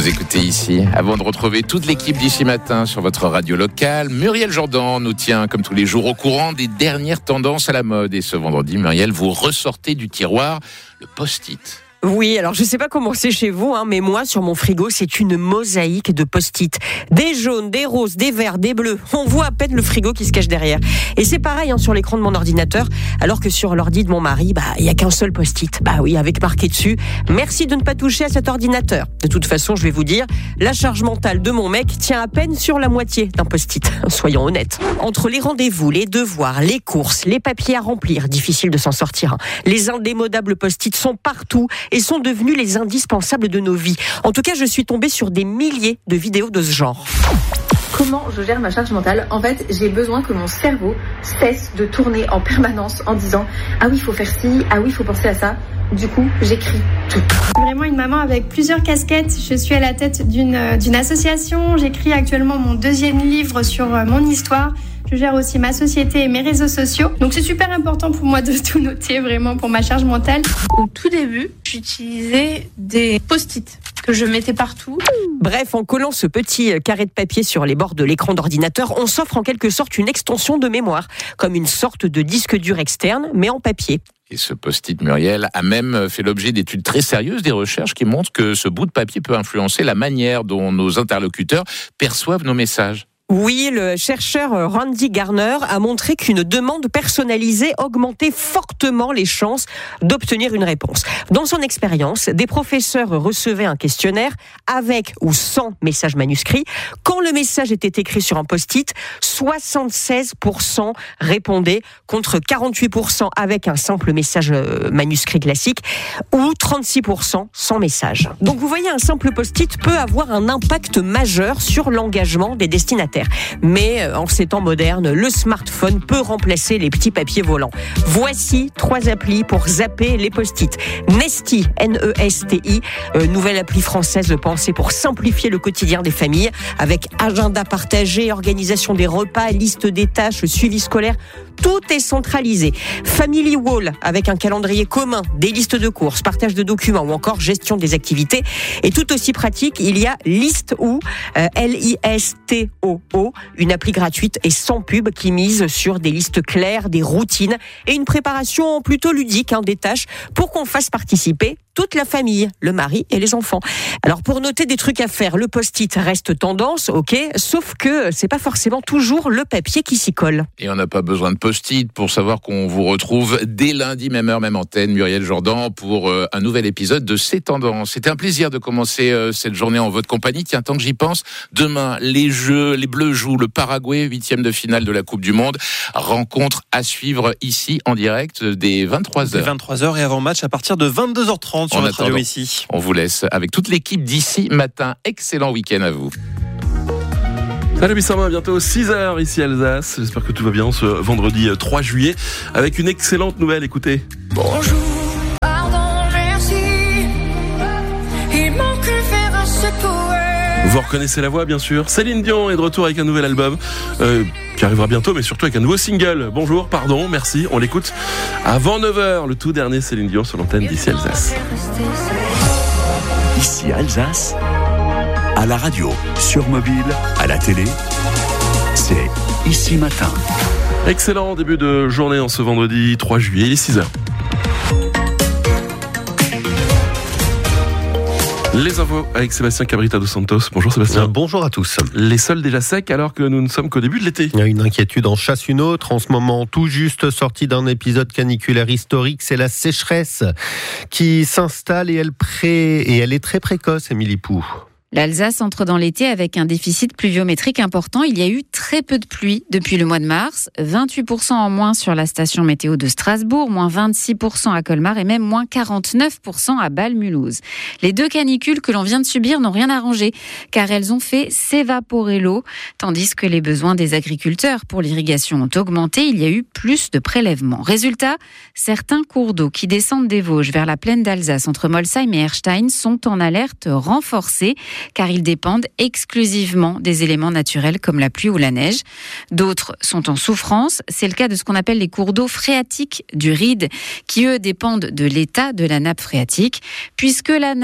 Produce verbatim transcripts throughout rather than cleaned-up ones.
Vous écoutez ici. Avant de retrouver toute l'équipe d'ici matin sur votre radio locale, Muriel Jourdan nous tient comme tous les jours au courant des dernières tendances à la mode. Et ce vendredi, Muriel, vous ressortez du tiroir le post-it. Oui, alors je ne sais pas comment c'est chez vous, hein, mais moi, sur mon frigo, c'est une mosaïque de post-it. Des jaunes, des roses, des verts, des bleus. On voit à peine le frigo qui se cache derrière. Et c'est pareil hein, sur l'écran de mon ordinateur, alors que sur l'ordi de mon mari, bah il y a qu'un seul post-it. Bah oui, avec marqué dessus, merci de ne pas toucher à cet ordinateur. De toute façon, je vais vous dire, la charge mentale de mon mec tient à peine sur la moitié d'un post-it. Soyons honnêtes. Entre les rendez-vous, les devoirs, les courses, les papiers à remplir, difficile de s'en sortir. Hein. Les indémodables post-it sont partout et sont devenus les indispensables de nos vies. En tout cas, je suis tombée sur des milliers de vidéos de ce genre. Comment je gère ma charge mentale ? En fait, j'ai besoin que mon cerveau cesse de tourner en permanence en disant « Ah oui, il faut faire ci, ah oui, il faut penser à ça ». Du coup, j'écris tout. Je suis vraiment une maman avec plusieurs casquettes. Je suis à la tête d'une, d'une association. J'écris actuellement mon deuxième livre sur mon histoire. Je gère aussi ma société et mes réseaux sociaux. Donc c'est super important pour moi de tout noter vraiment pour ma charge mentale. Au tout début, j'utilisais des post-it que je mettais partout. Bref, en collant ce petit carré de papier sur les bords de l'écran d'ordinateur, on s'offre en quelque sorte une extension de mémoire, comme une sorte de disque dur externe, mais en papier. Et ce post-it, Muriel, a même fait l'objet d'études très sérieuses, des recherches qui montrent que ce bout de papier peut influencer la manière dont nos interlocuteurs perçoivent nos messages. Oui, le chercheur Randy Garner a montré qu'une demande personnalisée augmentait fortement les chances d'obtenir une réponse. Dans son expérience, des professeurs recevaient un questionnaire avec ou sans message manuscrit. Quand le message était écrit sur un post-it, soixante-seize pour cent répondaient contre quarante-huit pour cent avec un simple message manuscrit classique ou trente-six pour cent sans message. Donc vous voyez, un simple post-it peut avoir un impact majeur sur l'engagement des destinataires. Mais en ces temps modernes, le smartphone peut remplacer les petits papiers volants. Voici trois applis pour zapper les post-it. Nesty, N E S T I, euh, nouvelle appli française pensée pour simplifier le quotidien des familles, avec agenda partagé, organisation des repas, liste des tâches, suivi scolaire. Tout est centralisé. Family Wall, avec un calendrier commun, des listes de courses, partage de documents ou encore gestion des activités. Et tout aussi pratique, il y a List.oo, euh, L I S T O O, une appli gratuite et sans pub qui mise sur des listes claires, des routines et une préparation plutôt ludique hein, des tâches pour qu'on fasse participer toute la famille, le mari et les enfants. Alors pour noter des trucs à faire, le post-it reste tendance, ok, sauf que c'est pas forcément toujours le papier qui s'y colle. Et on n'a pas besoin de post-it pour savoir qu'on vous retrouve dès lundi, même heure, même antenne, Muriel Jourdan, pour euh, un nouvel épisode de C'est Tendance. C'était un plaisir de commencer euh, cette journée en votre compagnie. Tiens, tant que j'y pense, demain, les Jeux, les Bleus jouent le Paraguay, huitième de finale de la Coupe du Monde. Rencontre à suivre ici en direct dès vingt-trois heures. Dès vingt-trois heures et avant match à partir de vingt-deux heures trente sur notre radio ici. On vous laisse avec toute l'équipe d'ici matin. Excellent week-end à vous. Salut Bissama, bientôt six heures ici à Alsace. J'espère que tout va bien ce vendredi trois juillet avec une excellente nouvelle, écoutez. Bonjour, pardon, merci. Il manque le fer à ce poème. Vous reconnaissez la voix bien sûr. Céline Dion est de retour avec un nouvel album euh, qui arrivera bientôt, mais surtout avec un nouveau single. Bonjour, pardon, merci. On l'écoute avant neuf heures, le tout dernier Céline Dion sur l'antenne d'ici Alsace. Ici Alsace, à la radio, sur mobile, à la télé, c'est Ici Matin. Excellent début de journée en ce vendredi trois juillet, il est six heures. Les infos avec Sébastien Cabrita dos Santos. Bonjour Sébastien. Bonjour à tous. Les sols déjà secs alors que nous ne sommes qu'au début de l'été. Il y a une inquiétude en chasse une autre. En ce moment, tout juste sorti d'un épisode caniculaire historique, c'est la sécheresse qui s'installe et elle, pré... et elle est très précoce, Émilie Pou. L'Alsace entre dans l'été avec un déficit pluviométrique important. Il y a eu très peu de pluie depuis le mois de mars. vingt-huit pour cent en moins sur la station météo de Strasbourg, moins vingt-six pour cent à Colmar et même moins quarante-neuf pour cent à Bâle-Mulhouse. Les deux canicules que l'on vient de subir n'ont rien arrangé car elles ont fait s'évaporer l'eau, tandis que les besoins des agriculteurs pour l'irrigation ont augmenté. Il y a eu plus de prélèvements. Résultat, certains cours d'eau qui descendent des Vosges vers la plaine d'Alsace entre Molsheim et Erstein sont en alerte renforcée, car ils dépendent exclusivement des éléments naturels comme la pluie ou la neige. D'autres sont en souffrance. C'est le cas de ce qu'on appelle les cours d'eau phréatiques du Ride, qui eux dépendent de l'état de la nappe phréatique, puisque la nappe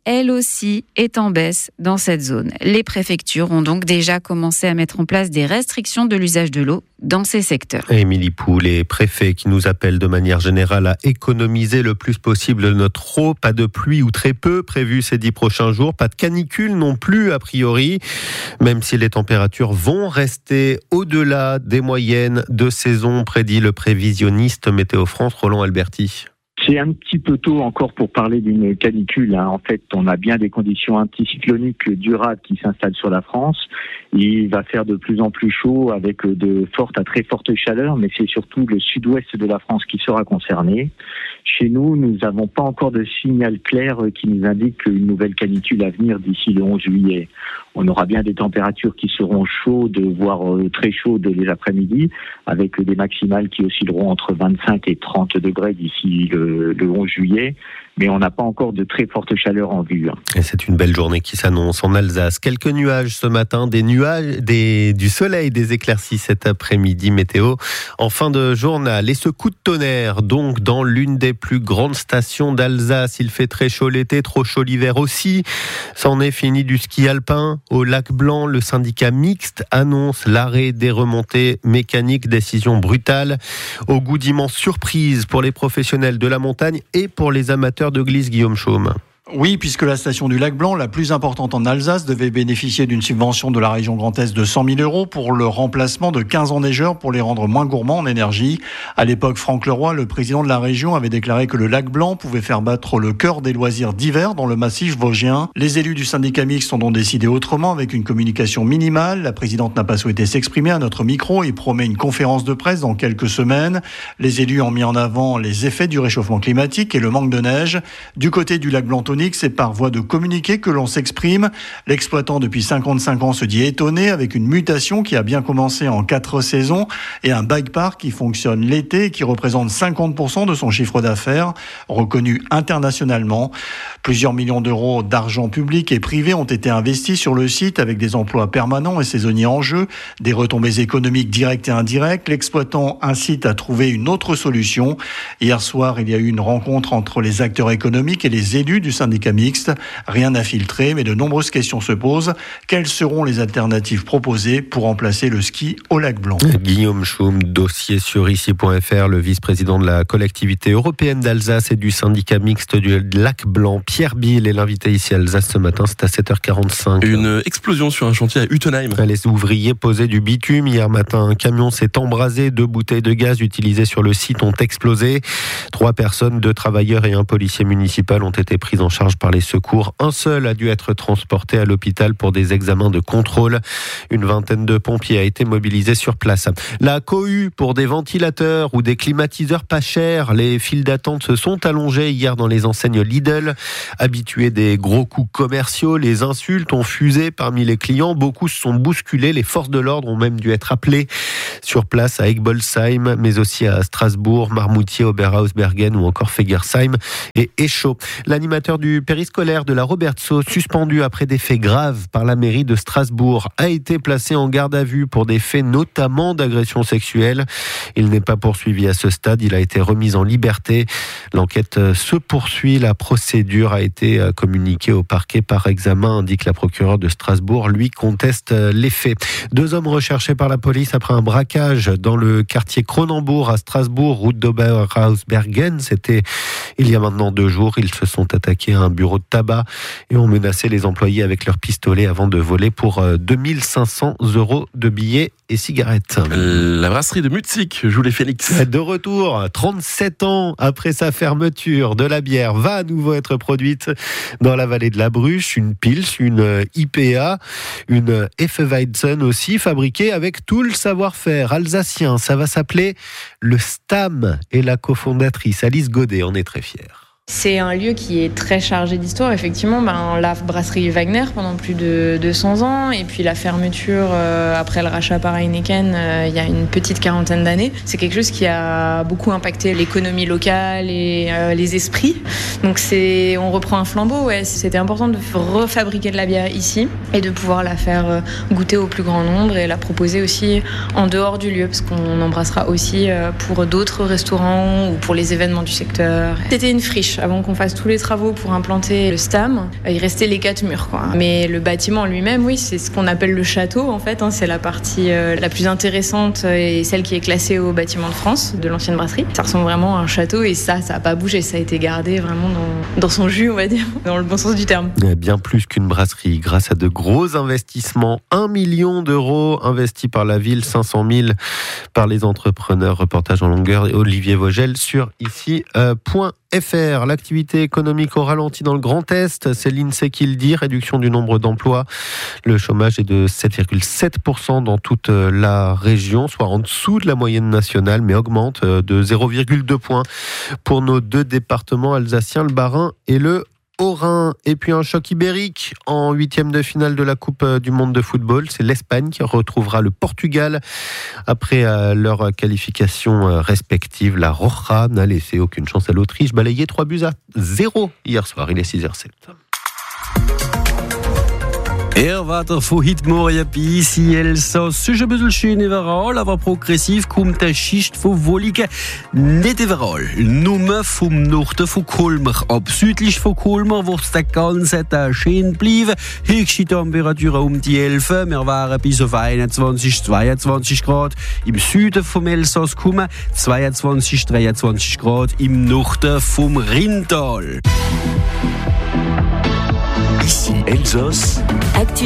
elle aussi, est en baisse dans cette zone. Les préfectures ont donc déjà commencé à mettre en place des restrictions de l'usage de l'eau dans ces secteurs. Émilie Pou, les préfets qui nous appellent de manière générale à économiser le plus possible notre eau. Pas de pluie ou très peu prévu ces dix prochains jours. Pas de canicule non plus a priori, même si les températures vont rester au-delà des moyennes de saison, prédit le prévisionniste Météo France Roland Alberti. C'est un petit peu tôt encore pour parler d'une canicule. Hein. En fait, on a bien des conditions anticycloniques durables qui s'installent sur la France. Il va faire de plus en plus chaud avec de fortes à très fortes chaleurs, mais c'est surtout le sud-ouest de la France qui sera concerné. Chez nous, nous n'avons pas encore de signal clair qui nous indique une nouvelle canicule à venir d'ici le onze juillet. On aura bien des températures qui seront chaudes, voire très chaudes les après-midi, avec des maximales qui oscilleront entre vingt-cinq et trente degrés d'ici le, le onze juillet. Mais on n'a pas encore de très forte chaleur en vue. Et c'est une belle journée qui s'annonce en Alsace. Quelques nuages ce matin, des nuages, des, du soleil, des éclaircies cet après-midi. Météo en fin de journal. Et ce coup de tonnerre, donc, dans l'une des plus grandes stations d'Alsace. Il fait très chaud l'été, trop chaud l'hiver aussi. C'en est fini du ski alpin au Lac Blanc. Le syndicat mixte annonce l'arrêt des remontées mécaniques. Décision brutale, au goût d'immense surprise pour les professionnels de la montagne et pour les amateurs de glisse. Guillaume Chaume. Oui, puisque la station du Lac Blanc, la plus importante en Alsace, devait bénéficier d'une subvention de la région Grand Est de cent mille euros pour le remplacement de quinze enneigeurs pour les rendre moins gourmands en énergie. À l'époque, Franck Leroy, le président de la région, avait déclaré que le Lac Blanc pouvait faire battre le cœur des loisirs d'hiver dans le massif vosgien. Les élus du syndicat mixte ont donc décidé autrement avec une communication minimale. La présidente n'a pas souhaité s'exprimer à notre micro et promet une conférence de presse dans quelques semaines. Les élus ont mis en avant les effets du réchauffement climatique et le manque de neige. Du côté du Lac Blanc, c'est par voie de communiqué que l'on s'exprime. L'exploitant depuis cinquante-cinq ans se dit étonné avec une mutation qui a bien commencé en quatre saisons et un bike park qui fonctionne l'été et qui représente cinquante pour cent de son chiffre d'affaires, reconnu internationalement. Plusieurs millions d'euros d'argent public et privé ont été investis sur le site avec des emplois permanents et saisonniers en jeu, des retombées économiques directes et indirectes. L'exploitant incite à trouver une autre solution. Hier soir, il y a eu une rencontre entre les acteurs économiques et les élus du syndicat mixte. Rien n'a filtré, mais de nombreuses questions se posent. Quelles seront les alternatives proposées pour remplacer le ski au Lac Blanc ? Guillaume Chaume, dossier sur ici point f r, le vice-président de la collectivité européenne d'Alsace et du syndicat mixte du Lac Blanc, Pierre Bill, est l'invité ici à Alsace ce matin, c'est à sept heures quarante-cinq. Une explosion sur un chantier à Utenheim. Les ouvriers posaient du bitume. Hier matin, un camion s'est embrasé. Deux bouteilles de gaz utilisées sur le site ont explosé. Trois personnes, deux travailleurs et un policier municipal ont été pris en charge par les secours. Un seul a dû être transporté à l'hôpital pour des examens de contrôle. Une vingtaine de pompiers a été mobilisée sur place. La cohue pour des ventilateurs ou des climatiseurs pas chers. Les files d'attente se sont allongées hier dans les enseignes Lidl. Habitués des gros coups commerciaux, les insultes ont fusé parmi les clients. Beaucoup se sont bousculés. Les forces de l'ordre ont même dû être appelées sur place à Egbolsheim, mais aussi à Strasbourg, Marmoutier, Oberhausbergen ou encore Fegersheim et Eschau. L'animateur du périscolaire de la Robertsau, suspendu après des faits graves par la mairie de Strasbourg, a été placé en garde à vue pour des faits notamment d'agression sexuelle. Il n'est pas poursuivi à ce stade, il a été remis en liberté. L'enquête se poursuit, la procédure a été communiquée au parquet par examen, indique la procureure de Strasbourg. Lui conteste les faits. Deux hommes recherchés par la police après un braquage dans le quartier Cronenbourg à Strasbourg, route d'Oberhausbergen. C'était il y a maintenant deux jours. Ils se sont attaqués à un bureau de tabac et ont menacé les employés avec leurs pistolets avant de voler pour deux mille cinq cents euros de billets et cigarettes. La brasserie de Mutzig joue les Phoenix. De retour, trente-sept ans après sa fermeture, de la bière va à nouveau être produite dans la vallée de la Bruche. Une Pils, une I P A, une Hefeweizen aussi, fabriquée avec tout le savoir-faire alsacien. Ça va s'appeler le Stam et la cofondatrice Alice Godet en est très fière. C'est un lieu qui est très chargé d'histoire, effectivement. Ben, la brasserie Wagner pendant plus de deux cents ans, et puis la fermeture euh, après le rachat par Heineken euh, il y a une petite quarantaine d'années. C'est quelque chose qui a beaucoup impacté l'économie locale et euh, les esprits. Donc c'est, on reprend un flambeau. Ouais. C'était important de refabriquer de la bière ici et de pouvoir la faire euh, goûter au plus grand nombre et la proposer aussi en dehors du lieu, parce qu'on embrassera aussi euh, pour d'autres restaurants ou pour les événements du secteur. C'était une friche. friche avant qu'on fasse tous les travaux pour implanter le stam. Il restait les quatre murs, quoi. Mais le bâtiment lui-même, oui, c'est ce qu'on appelle le château, en fait. Hein. C'est la partie euh, la plus intéressante et celle qui est classée au bâtiment de France de l'ancienne brasserie. Ça ressemble vraiment à un château et ça, ça n'a pas bougé. Ça a été gardé vraiment dans, dans son jus, on va dire, dans le bon sens du terme. Bien plus qu'une brasserie, grâce à de gros investissements. Un million d'euros investis par la ville, cinq cent mille par les entrepreneurs. Reportage en longueur, Olivier Vogel sur ici point F R. L'activité économique au ralenti dans le Grand Est, c'est l'INSEE qui le dit, réduction du nombre d'emplois. Le chômage est de sept virgule sept pour cent dans toute la région, soit en dessous de la moyenne nationale, mais augmente de zéro virgule deux points pour nos deux départements alsaciens, le Bas-Rhin et le Haut-Rhin. Et puis un choc ibérique en huitième de finale de la Coupe du Monde de football. C'est l'Espagne qui retrouvera le Portugal après euh, leur qualification euh, respective. La Roja n'a laissé aucune chance à l'Autriche, balayé trois buts à zéro hier soir. Il est six heures zéro sept. Er weiter von heute Morgen bis in Elsass. Es ist ein bisschen schön überall, aber progressiv kommt der Schicht von Wolligen nicht überall. Nur vom Norden von Colmar ab. Südlich von Colmar wird es den ganzen Tag schön bleiben. Höchste Temperatur um die elf. Wir wären bis auf einundzwanzig, zweiundzwanzig Grad. Im Süden vom Elsass kommen zweiundzwanzig, dreiundzwanzig Grad. Im Norden vom Rheintal. Ici Elsass. Actu